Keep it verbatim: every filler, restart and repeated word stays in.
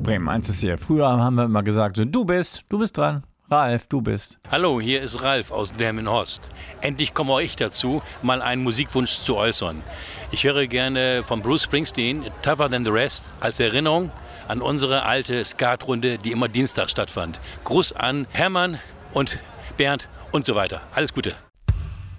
Bremen eins ist hier. Früher haben wir immer gesagt, so, du bist, du bist dran. Ralf, du bist. Hallo, hier ist Ralf aus Delmenhorst. Endlich komme auch ich dazu, mal einen Musikwunsch zu äußern. Ich höre gerne von Bruce Springsteen, Tougher Than the Rest, als Erinnerung an unsere alte Skatrunde, die immer Dienstag stattfand. Gruß an Hermann und Bernd und so weiter. Alles Gute.